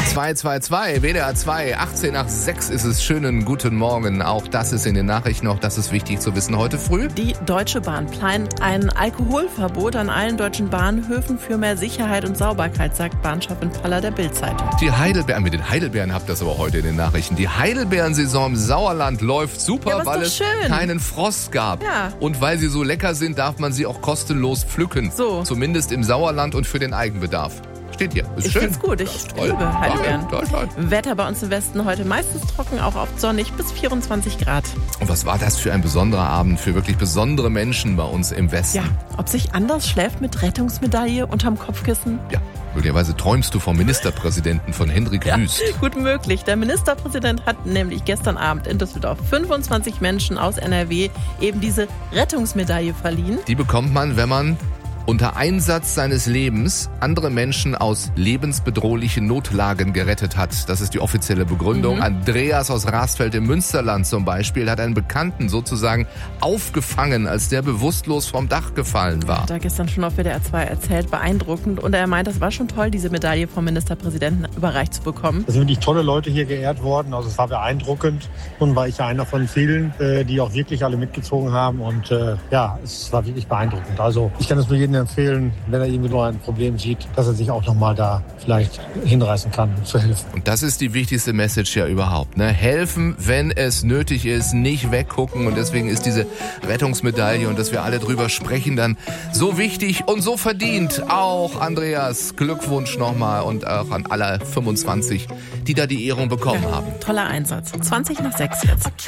222, WDR 2, 18 nach 6 ist es. Schönen guten Morgen. Auch das ist in den Nachrichten, auch das ist wichtig zu wissen heute früh. Die Deutsche Bahn plant ein Alkoholverbot an allen deutschen Bahnhöfen für mehr Sicherheit und Sauberkeit, sagt Bahnchefin Paller der Bild-Zeitung. Die Heidelbeeren, mit den Heidelbeeren habt ihr das aber heute in den Nachrichten. Die Heidelbeerensaison im Sauerland läuft super, weil es keinen Frost gab. Ja. Und weil sie so lecker sind, darf man sie auch kostenlos pflücken. So. Zumindest im Sauerland und für den Eigenbedarf. Steht hier. Ist ich schön. find's gut. Ich liebe Heidelbeeren. Toll. Wetter bei uns im Westen heute meistens trocken, auch oft sonnig bis 24 Grad. Und was war das für ein besonderer Abend für wirklich besondere Menschen bei uns im Westen? Ja, ob sich anders schläft mit Rettungsmedaille unterm Kopfkissen? Ja, möglicherweise träumst du vom Ministerpräsidenten von Hendrik Wüst. Ja, gut möglich. Der Ministerpräsident hat nämlich gestern Abend in Düsseldorf 25 Menschen aus NRW eben diese Rettungsmedaille verliehen. Die bekommt man, wenn man unter Einsatz seines Lebens andere Menschen aus lebensbedrohlichen Notlagen gerettet hat. Das ist die offizielle Begründung. Andreas aus Rastfeld im Münsterland zum Beispiel hat einen Bekannten sozusagen aufgefangen, als der bewusstlos vom Dach gefallen war. Hat er gestern schon auf WDR 2 erzählt. Beeindruckend. Und er meint, das war schon toll, diese Medaille vom Ministerpräsidenten überreicht zu bekommen. Es sind wirklich tolle Leute hier geehrt worden. Also es war beeindruckend. Und war ich ja einer von vielen, die auch wirklich alle mitgezogen haben. Und es war wirklich beeindruckend. Also ich kann es nur jedem empfehlen, wenn er irgendwie nur ein Problem sieht, dass er sich auch nochmal da vielleicht hinreißen kann, zu helfen. Und das ist die wichtigste Message ja überhaupt. Ne? Helfen, wenn es nötig ist, nicht weggucken. Und deswegen ist diese Rettungsmedaille und dass wir alle drüber sprechen dann so wichtig und so verdient. Auch Andreas, Glückwunsch nochmal und auch an alle 25, die da die Ehrung bekommen haben. Toller Einsatz. 20 nach 6 jetzt.